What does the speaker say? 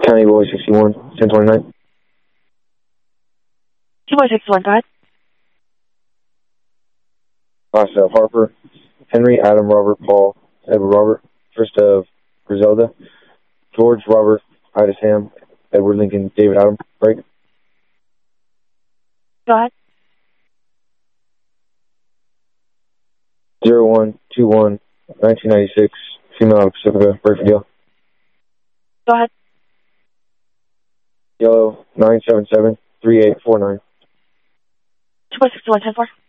County Boy 61, 1029. 261, go ahead. Harper, Henry, Adam, Robert, Paul, Edward, Robert, first of Griselda, George, Robert, Ida, Sam, Edward, Lincoln, David, Adam, break. Go ahead. 0121, 1996, female out of Pacifica, break for deal. Go ahead. Yellow, 977, 3849. 261, 10-4.